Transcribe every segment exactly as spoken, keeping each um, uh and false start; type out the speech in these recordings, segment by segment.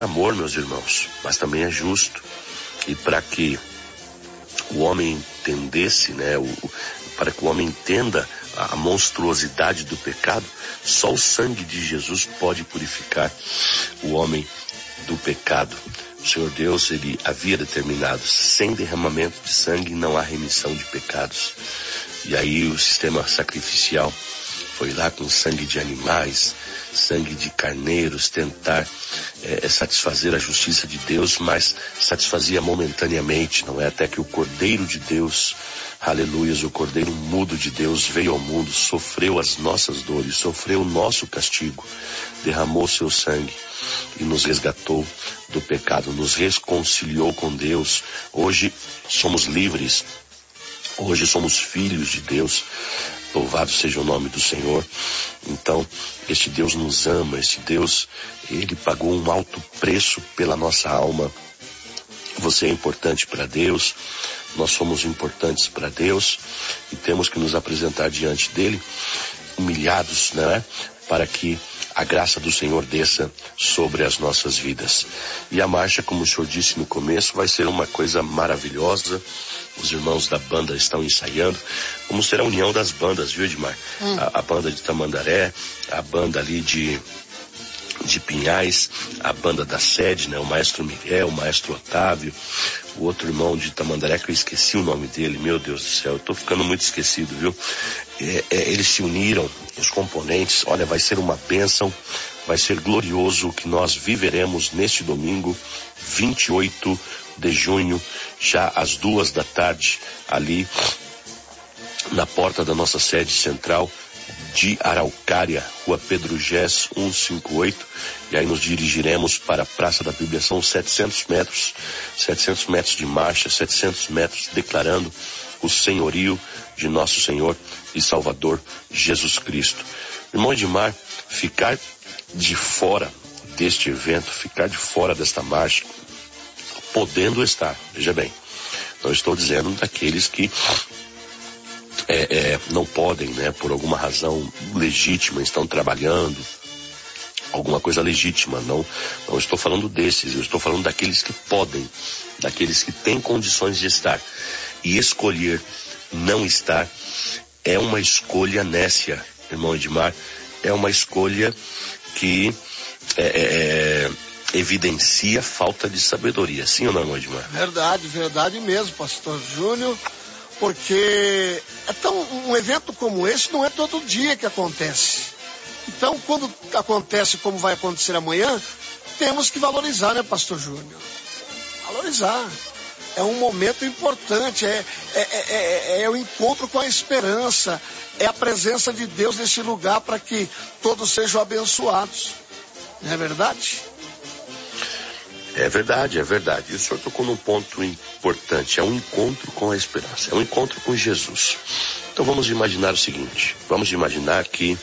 amor, meus irmãos, mas também é justo. E para que o homem entendesse, né, o, para que o homem entenda a, a monstruosidade do pecado, só o sangue de Jesus pode purificar o homem do pecado. O Senhor Deus, ele havia determinado, sem derramamento de sangue não há remissão de pecados. E aí o sistema sacrificial foi lá com sangue de animais, sangue de carneiros, tentar é, satisfazer a justiça de Deus, mas satisfazia momentaneamente, não é? Até que o Cordeiro de Deus, aleluias, o Cordeiro mudo de Deus veio ao mundo, sofreu as nossas dores, sofreu o nosso castigo, derramou seu sangue e nos resgatou do pecado, nos reconciliou com Deus. Hoje somos livres, hoje somos filhos de Deus. Louvado seja o nome do Senhor. Então, este Deus nos ama, este Deus, ele pagou um alto preço pela nossa alma. Você é importante para Deus, nós somos importantes para Deus e temos que nos apresentar diante dele, humilhados, né? Para que a graça do Senhor desça sobre as nossas vidas. E a marcha, como o senhor disse no começo, vai ser uma coisa maravilhosa. Os irmãos da banda estão ensaiando. Vamos ter a união das bandas, viu, Edmar? Hum. A, a banda de Tamandaré, a banda ali de, de Pinhais, a banda da sede, né? O maestro Miguel, o maestro Otávio, o outro irmão de Tamandaré, que eu esqueci o nome dele, meu Deus do céu, eu tô ficando muito esquecido, viu? É, é, eles se uniram, os componentes, olha, vai ser uma bênção, vai ser glorioso o que nós viveremos neste domingo, vinte e oito de junho, já às duas da tarde, ali na porta da nossa sede central de Araucária, Rua Pedro Gés, cento e cinquenta e oito, e aí nos dirigiremos para a Praça da Bíblia. São setecentos metros, setecentos metros de marcha, setecentos metros declarando o senhorio de nosso Senhor e Salvador Jesus Cristo. Irmão Edmar, ficar de fora deste evento, ficar de fora desta marcha, podendo estar, veja bem, não estou dizendo daqueles que é, é, não podem, né, por alguma razão legítima, estão trabalhando, alguma coisa legítima, não, não estou falando desses, eu estou falando daqueles que podem, daqueles que têm condições de estar. E escolher não estar é uma escolha nécia, irmão Edmar, é uma escolha que é, é, evidencia falta de sabedoria, sim ou não, irmão Edmar? Verdade, verdade mesmo, pastor Júnior, porque é tão, um evento como esse não é todo dia que acontece. Então, quando acontece como vai acontecer amanhã, temos que valorizar, né, pastor Júnior? Valorizar. É um momento importante, é, é, é, é, é o encontro com a esperança, é a presença de Deus nesse lugar para que todos sejam abençoados. Não é verdade? É verdade, é verdade. E o senhor tocou num ponto importante, é um encontro com a esperança, é um encontro com Jesus. Então vamos imaginar o seguinte, vamos imaginar que,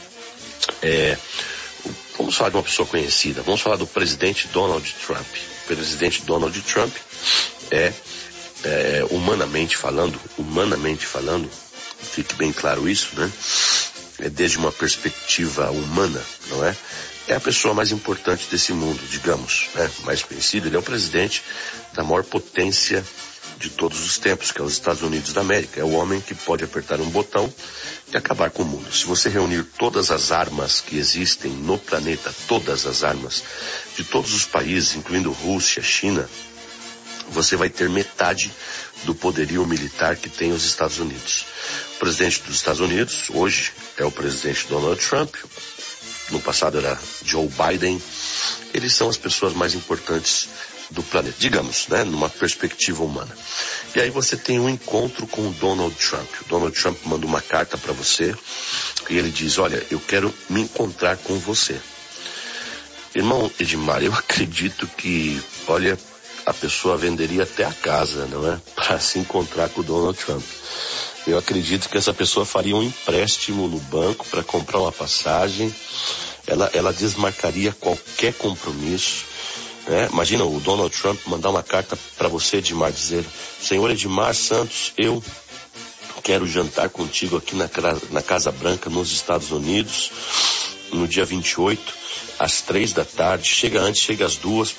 é, vamos falar de uma pessoa conhecida, vamos falar do presidente Donald Trump. O presidente Donald Trump é, é humanamente falando, humanamente falando, fique bem claro isso, né? É desde uma perspectiva humana, não é? É a pessoa mais importante desse mundo, digamos, né? Mais conhecido, ele é o presidente da maior potência de todos os tempos, que é os Estados Unidos da América. É o homem que pode apertar um botão e acabar com o mundo. Se você reunir todas as armas que existem no planeta, todas as armas de todos os países, incluindo Rússia, China, você vai ter metade do poderio militar que tem os Estados Unidos. O presidente dos Estados Unidos, hoje, é o presidente Donald Trump. No passado era Joe Biden. Eles são as pessoas mais importantes do planeta, digamos, né, numa perspectiva humana. E aí você tem um encontro com o Donald Trump. O Donald Trump manda uma carta para você e ele diz, olha, eu quero me encontrar com você. Irmão Edmar, eu acredito que, olha, a pessoa venderia até a casa, não é? Para se encontrar com o Donald Trump. Eu acredito que essa pessoa faria um empréstimo no banco para comprar uma passagem. Ela, ela desmarcaria qualquer compromisso. Né? Imagina o Donald Trump mandar uma carta para você, Edmar, dizer, Senhor Edmar Santos, eu quero jantar contigo aqui na, na Casa Branca, nos Estados Unidos, no dia vinte e oito, às três da tarde. Chega antes, chega às duas,